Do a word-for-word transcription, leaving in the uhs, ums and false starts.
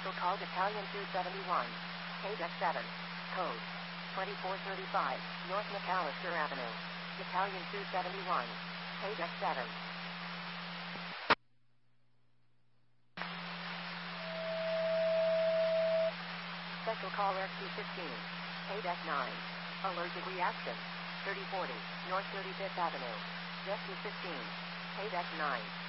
Special call Battalion two seventy-one. Paydeck seven. Code twenty-four thirty-five, North McAllister Avenue. Battalion two seventy-one. Paydeck seven. Special call S P fifteen. Paydeck nine. Allergic reaction. thirty forty, North thirty-fifth Avenue. Rescue fifteen. Paydeck nine.